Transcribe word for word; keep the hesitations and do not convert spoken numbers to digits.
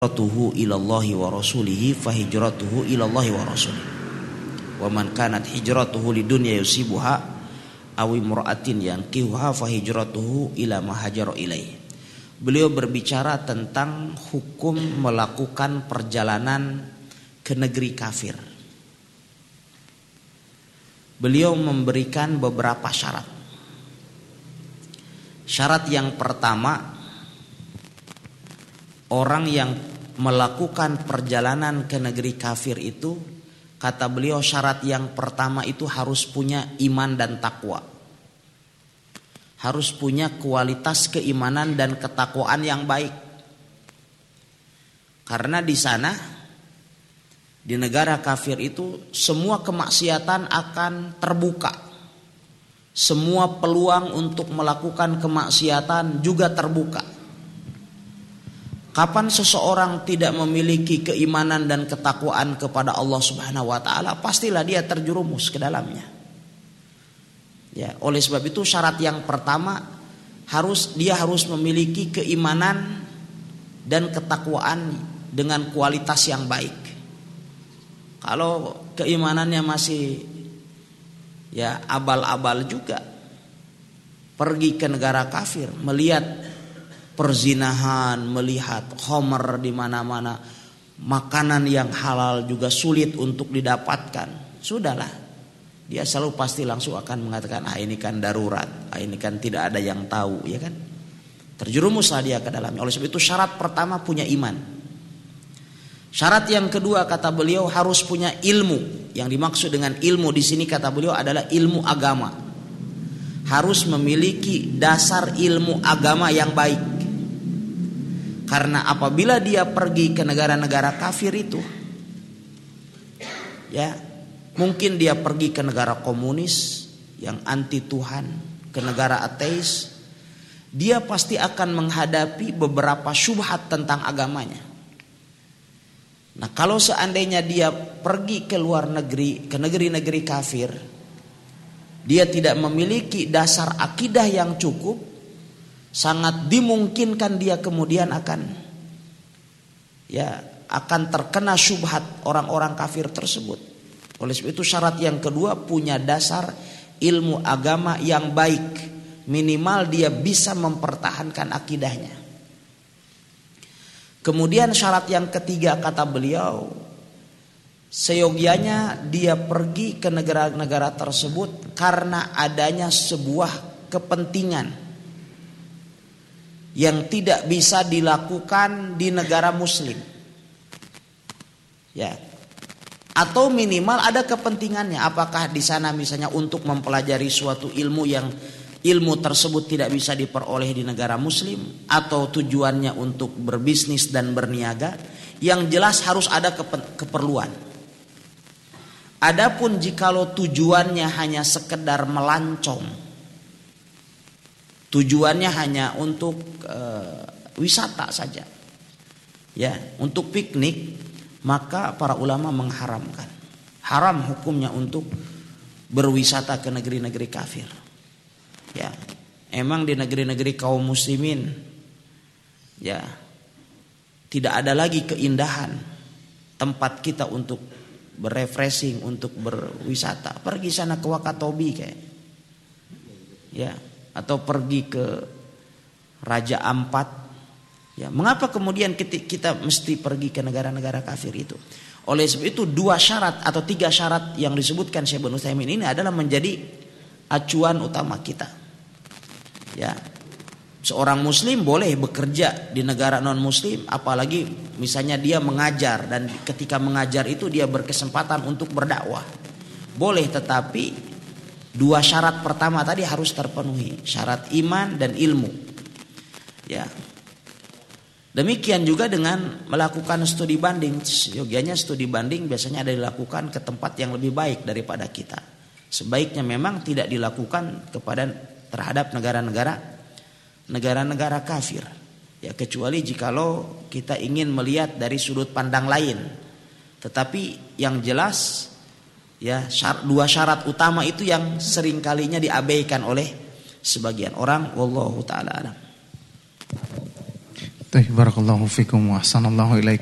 hijratuhu ilallahi wa rasulihi fa hijratuhu ilallahi wa rasulihi wa man kanat hijratuhu lidunya yusibuha aw imra'atin yankihuha fa hijratuhu ila ma hajara ilaihi. Beliau berbicara tentang hukum melakukan perjalanan ke negeri kafir. Beliau memberikan beberapa syarat. Syarat yang pertama, orang yang melakukan perjalanan ke negeri kafir itu, kata beliau syarat yang pertama itu harus punya iman dan takwa. Harus punya kualitas keimanan dan ketakwaan yang baik. Karena di sana, di negara kafir itu, semua kemaksiatan akan terbuka. Semua peluang untuk melakukan kemaksiatan juga terbuka. Kapan seseorang tidak memiliki keimanan dan ketakwaan kepada Allah Subhanahu wa taala, pastilah dia terjerumus ke dalamnya. Ya, oleh sebab itu syarat yang pertama harus dia harus memiliki keimanan dan ketakwaan dengan kualitas yang baik. Kalau keimanannya masih ya abal-abal juga, pergi ke negara kafir, melihat perzinahan, melihat khamr di mana-mana, makanan yang halal juga sulit untuk didapatkan. Sudahlah, dia selalu pasti langsung akan mengatakan, ah ini kan darurat, ah ini kan tidak ada yang tahu, ya kan? Terjerumuslah dia ke dalamnya. Oleh sebab itu syarat pertama punya iman. Syarat yang kedua kata beliau harus punya ilmu. Yang dimaksud dengan ilmu di sini kata beliau adalah ilmu agama. Harus memiliki dasar ilmu agama yang baik. Karena apabila dia pergi ke negara-negara kafir itu, ya mungkin dia pergi ke negara komunis yang anti Tuhan, ke negara ateis, dia pasti akan menghadapi beberapa syubhat tentang agamanya. Nah, kalau seandainya dia pergi ke luar negeri, ke negeri-negeri kafir, dia tidak memiliki dasar akidah yang cukup, sangat dimungkinkan dia kemudian akan ya akan terkena syubhat orang-orang kafir tersebut. Oleh sebab itu syarat yang kedua punya dasar ilmu agama yang baik, minimal dia bisa mempertahankan akidahnya. Kemudian syarat yang ketiga kata beliau, seyogianya dia pergi ke negara-negara tersebut karena adanya sebuah kepentingan yang tidak bisa dilakukan di negara muslim. Ya. Atau minimal ada kepentingannya, apakah di sana misalnya untuk mempelajari suatu ilmu yang ilmu tersebut tidak bisa diperoleh di negara muslim, atau tujuannya untuk berbisnis dan berniaga, yang jelas harus ada keperluan. Adapun jikalau tujuannya hanya sekedar melancong, tujuannya hanya untuk e, wisata saja, ya, untuk piknik, maka para ulama mengharamkan. Haram hukumnya untuk berwisata ke negeri-negeri kafir. Ya, emang di negeri-negeri kaum muslimin, ya, tidak ada lagi keindahan tempat kita untuk berrefreshing, untuk berwisata. Pergi sana ke Wakatobi kayak, ya. Atau pergi ke Raja Ampat. Ya, mengapa kemudian kita, kita mesti pergi ke negara-negara kafir itu? Oleh sebab itu dua syarat atau tiga syarat yang disebutkan Syekh Ibnu Utsaimin ini adalah menjadi acuan utama kita. Ya, seorang muslim boleh bekerja di negara non muslim, apalagi misalnya dia mengajar, dan ketika mengajar itu dia berkesempatan untuk berdakwah. Boleh, tetapi dua syarat pertama tadi harus terpenuhi, syarat iman dan ilmu. Ya. Demikian juga dengan melakukan studi banding. Yogianya studi banding biasanya ada dilakukan ke tempat yang lebih baik daripada kita. Sebaiknya memang tidak dilakukan kepada terhadap negara-negara negara-negara kafir. Ya, kecuali jikalau kita ingin melihat dari sudut pandang lain. Tetapi yang jelas, ya, syarat, dua syarat utama itu yang seringkalinya diabaikan oleh sebagian orang. Wallahu taala alam. Barakallahu fikum wa ahsanallahu ilaikum.